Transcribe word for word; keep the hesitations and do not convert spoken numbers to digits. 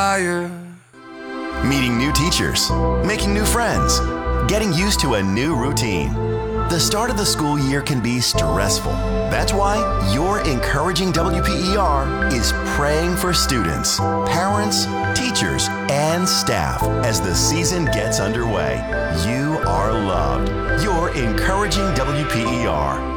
Meeting new teachers, making new friends, getting used to a new routine. The start of the school year can be stressful. That's why your Encouraging W P E R is praying for students, parents, teachers, and staff as the season gets underway. You are loved. Your Encouraging W P E R.